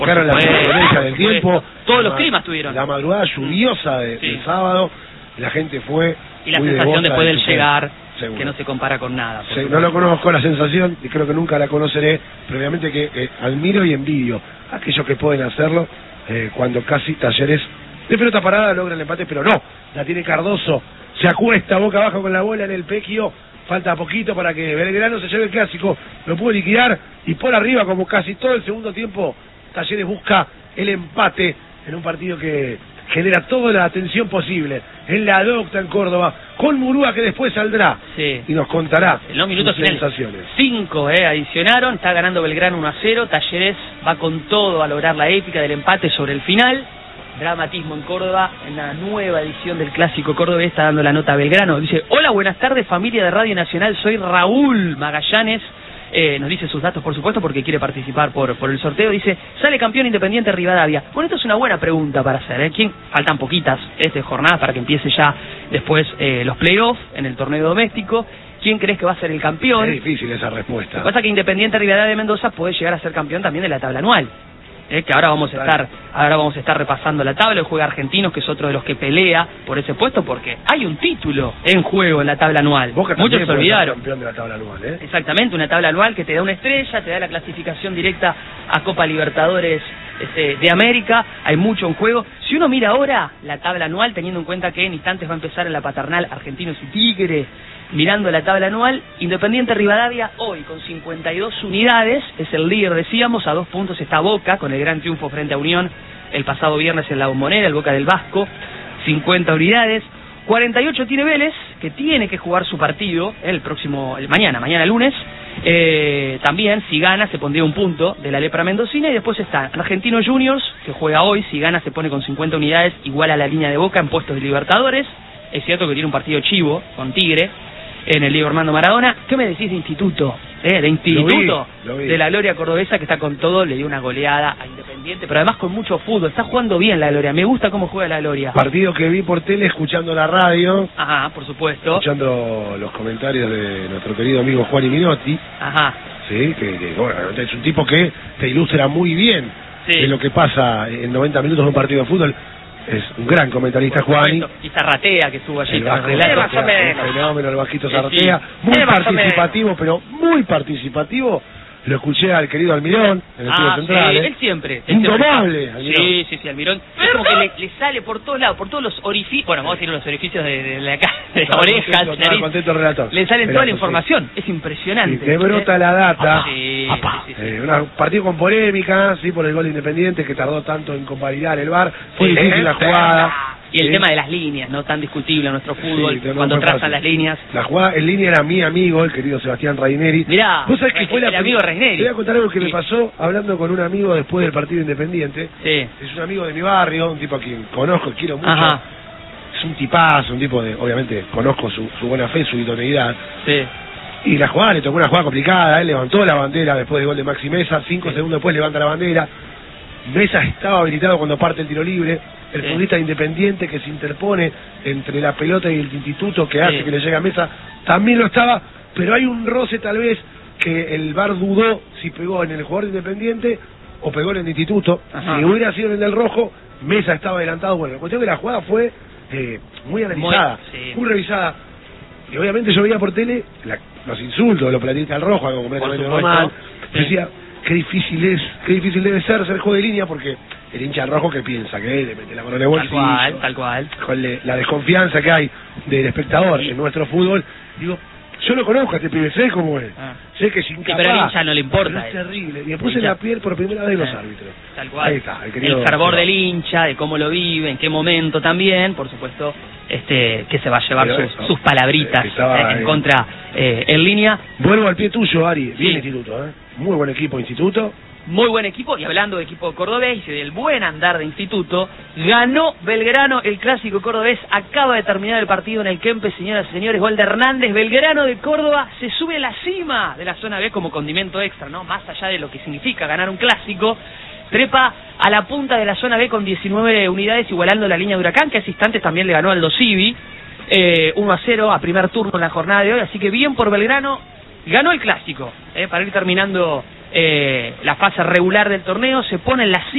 Claro, la diferencia del tiempo. Todos los climas tuvieron. La madrugada lluviosa del sábado, la gente fue. Y la sensación después del llegar, que no se compara con nada. No lo conozco la sensación, y creo que nunca la conoceré, pero obviamente que admiro y envidio a aquellos que pueden hacerlo cuando casi Talleres de pelota parada logra el empate, pero no, la tiene Cardoso, se acuesta boca abajo con la bola en el pequio, falta poquito para que Belgrano se lleve el clásico, lo pudo liquidar, y por arriba, como casi todo el segundo tiempo, Talleres busca el empate en un partido que genera toda la atención posible. En la Docta en Córdoba, con Murúa, que después saldrá y nos contará en los minutos sus sensaciones. 5 adicionaron, está ganando Belgrano 1-0, Talleres va con todo a lograr la épica del empate sobre el final. Dramatismo en Córdoba, en la nueva edición del Clásico Cordobés, está dando la nota a Belgrano. Dice: hola, buenas tardes familia de Radio Nacional, soy Raúl Magallanes. Nos dice sus datos, por supuesto, porque quiere participar por el sorteo. Dice: sale campeón Independiente Rivadavia. Bueno, esto es una buena pregunta para hacer, ¿eh? Faltan poquitas jornadas para que empiece ya después los playoffs en el torneo doméstico. ¿Quién crees que va a ser el campeón? Es difícil esa respuesta. Lo que pasa es que Independiente Rivadavia de Mendoza puede llegar a ser campeón también de la tabla anual. Que ahora vamos a estar repasando la tabla. Juega Argentinos, que es otro de los que pelea por ese puesto, porque hay un título en juego en la tabla anual. Muchos se olvidaron. Campeón de la tabla anual, Exactamente, una tabla anual que te da una estrella, te da la clasificación directa a Copa Libertadores de América. Hay mucho en juego. Si uno mira ahora la tabla anual, teniendo en cuenta que en instantes va a empezar en la paternal Argentinos y Tigre, mirando la tabla anual, Independiente Rivadavia hoy con 52 unidades, es el líder, decíamos, a 2 puntos está Boca, con el gran triunfo frente a Unión el pasado viernes en la Bombonera, el Boca del Vasco, 50 unidades, 48 tiene Vélez, que tiene que jugar su partido mañana lunes, también si gana se pondría un punto de la lepra mendocina, y después está Argentinos Juniors, que juega hoy, si gana se pone con 50 unidades, igual a la línea de Boca en puestos de Libertadores. Es cierto que tiene un partido chivo con Tigre en el Diego Armando Maradona. ¿Qué me decís de Instituto? De Instituto, lo vi. De la Gloria Cordobesa, que está con todo, le dio una goleada a Independiente, pero además con mucho fútbol, está jugando bien la Gloria, me gusta cómo juega la Gloria. Partido que vi por tele, escuchando la radio. Ajá, por supuesto. Escuchando los comentarios de nuestro querido amigo Juan Minotti. Ajá. Sí, que bueno, es un tipo que te ilustra muy bien de lo que pasa en 90 minutos de un partido de fútbol. Es un gran comentarista, Juan. Y Zarratea, que estuvo allí. El fenómeno, el Vasquito Zarratea. Muy participativo, pero muy participativo. Lo escuché al querido Almirón en el Estudio Central. Él siempre. Indomable, Almirón. Sí, Almirón. Es como que le sale por todos lados, por todos los orificios. Bueno, vamos a decir los orificios de la cara, de orejas, nariz. Contento relator. Le sale toda la información. Es impresionante. Sí, te brota la data. Sí. Un partido con polémica, por el gol de Independiente, que tardó tanto en convalidar el VAR. Fue difícil la jugada. Y el tema de las líneas, no tan discutible en nuestro fútbol, cuando trazan las líneas. La jugada en línea era mi amigo, el querido Sebastián Raineri. Mirá, ¿vos sabés que fue el amigo Raineri? Te voy a contar algo que me pasó hablando con un amigo después del partido Independiente. Sí. Es un amigo de mi barrio, un tipo a quien conozco, quiero mucho. Ajá. Es un tipazo, un tipo de, obviamente, conozco su buena fe, su idoneidad. Sí. Y la jugada, le tocó una jugada complicada, él levantó la bandera después del gol de Maxi Mesa, 5 segundos después levanta la bandera. Mesa estaba habilitado cuando parte el tiro libre. El futbolista Independiente que se interpone entre la pelota y el Instituto, que hace que le llegue a Mesa, también lo estaba, pero hay un roce tal vez que el VAR dudó si pegó en el jugador de Independiente o pegó en el Instituto. Ajá. Si hubiera sido en el del rojo, Mesa estaba adelantado. Bueno, la cuestión es que la jugada fue muy analizada, muy revisada. Y obviamente yo veía por tele los insultos de los platistas al rojo, algo completamente normal. Decía, qué difícil debe ser juego de línea, porque el hincha rojo que piensa que le mete la mano en el bolsillo, tal cual. Con la desconfianza que hay del espectador en nuestro fútbol. Digo, yo lo conozco a este pibe, sé cómo es, sé que es incapaz, pero al hincha no le importa, es terrible, y me puse en la piel por primera vez los árbitros. Tal cual. Ahí está, el fervor del hincha, de cómo lo vive, en qué momento también, por supuesto, que se va a llevar sus palabritas en contra en línea. Vuelvo al pie tuyo, Ari, bien Instituto, muy buen equipo Instituto. Muy buen equipo, y hablando de equipo cordobés y del buen andar de Instituto, ganó Belgrano el Clásico Cordobés, acaba de terminar el partido en el Kempes, señoras y señores, gol de Hernández. Belgrano de Córdoba se sube a la cima de la zona B como condimento extra, ¿no? Más allá de lo que significa ganar un clásico, trepa a la punta de la zona B con 19 unidades, igualando la línea de Huracán, que hace instantes también le ganó al Aldo Civi, 1-0 a primer turno en la jornada de hoy, así que bien por Belgrano, ganó el clásico, para ir terminando la fase regular del torneo, se pone en la